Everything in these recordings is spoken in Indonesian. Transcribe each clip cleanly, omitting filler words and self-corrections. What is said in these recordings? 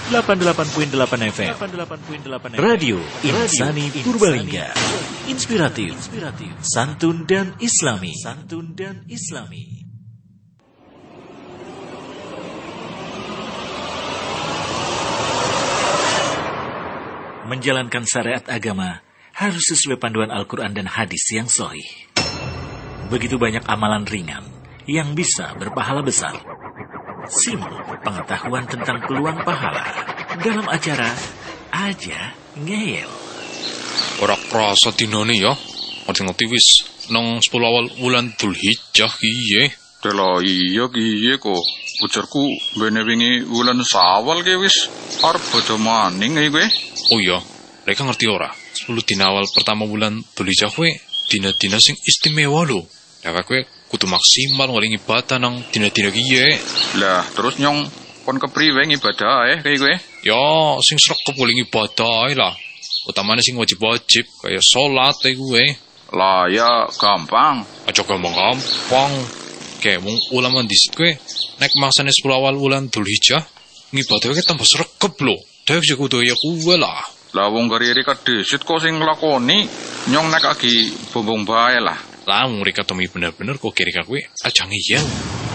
88.8 FM. Radio Insani Purbalingga. Inspiratif, santun dan islami. Menjalankan syariat agama harus sesuai panduan Al-Quran dan hadis yang sahih. Begitu banyak amalan ringan yang bisa berpahala besar. Simak pengetahuan tentang peluang pahala dalam acara Aja Ngeyel. Ora krasa dinane ya. Ngerti-ngerti wis nang 10 awal wulan Dzulhijjah kiye. Dela iya kiye kok. Ujarku bene wingi wulan Syawal ki wis arep bodho maning iki kowe. Oh iya, mereka ngerti ora? 10 dina awal pertama bulan Dzulhijjah kowe dina-dina sing istimewa lho. Lah kowe kudu maksimal ngoling ibadah nang dina-dina kiye. Lah terus nyong kon kepriwe ibadah kayak kowe? Ya sing sregep ngoling ibadah lah. Utamane sing wajib-wajib kaya salat kowe. Lah ya gampang. Aja gampang. Kayak wong ulama disit kowe nek maksane 10 awal bulan Dzulhijjah ngibadah kowe tambah sregep lho. Dhewe yo kudu ya kowe lah. Lah wong gari-gari kadesit kok sing nglakoni nyong nek lagi bombong bae lah. Lah mereka temi bener-bener kok kira kowe aja ngiyel.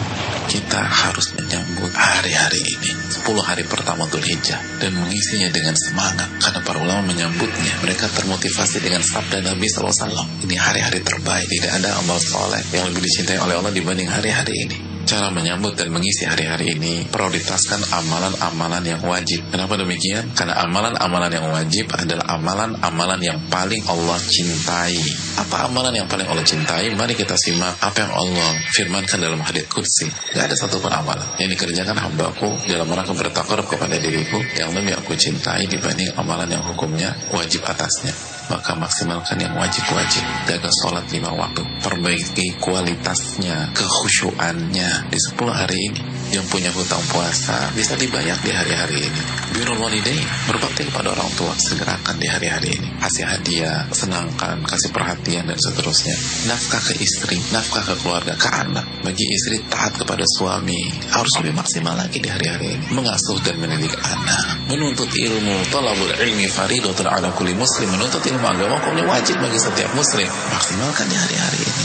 Kita harus menyambut hari-hari ini 10 hari pertama Dzulhijjah dan mengisinya dengan semangat karena para ulama menyambutnya. Mereka termotivasi dengan sabda Nabi SAW. Ini hari-hari terbaik, tidak ada amal soleh yang lebih dicintai oleh Allah dibanding hari-hari ini. Cara menyambut dan mengisi hari-hari ini prioritaskan amalan-amalan yang wajib. Kenapa demikian? Karena amalan-amalan yang wajib adalah amalan-amalan yang paling Allah cintai. Apa amalan yang paling Allah cintai? Mari kita simak apa yang Allah firmankan dalam hadits qudsi. Gak ada satupun amalan yang dikerjakan hambaku dalam rangka bertakarub kepada diriku yang lebih aku cintai dibanding amalan yang hukumnya wajib atasnya. Maka maksimalkan yang wajib-wajib. Jaga sholat 5 waktu. Perbaiki kualitasnya, kekhusyuannya di 10 hari ini. Yang punya hutang puasa bisa dibayar di hari-hari ini. Birrul walidain, berbakti kepada orang tua, segerakan di hari-hari ini. Kasih hadiah, senangkan, kasih perhatian dan seterusnya. Nafkah ke istri, nafkah ke keluarga, ke anak. Bagi istri taat kepada suami, harus lebih maksimal lagi di hari-hari ini. Mengasuh dan mendidik anak, menuntut ilmu, thalabul ilmi faridatun ala kulli muslim. Menuntut ilmu agama hukumnya wajib bagi setiap muslim. Maksimalkan di hari-hari ini.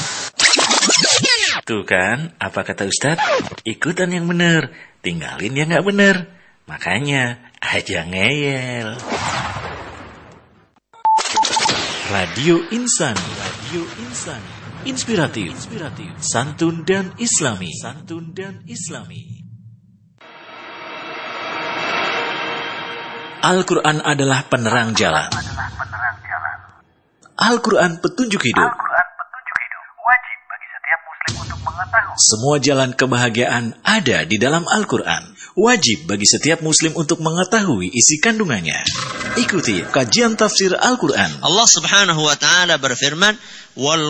Tuh kan, apa kata Ustadz? Ikutan yang bener, tinggalin yang gak bener. Makanya, aja ngeyel. Radio Insani. Inspiratif, santun dan islami. Al-Quran adalah penerang jalan. Al-Quran petunjuk hidup. Wajib bagi setiap muslim untuk mengetahui. Semua jalan kebahagiaan ada di dalam Al-Quran. Wajib bagi setiap muslim untuk mengetahui isi kandungannya. Ikuti kajian tafsir Al-Quran. Allah Subhanahu wa taala berfirman, "Wal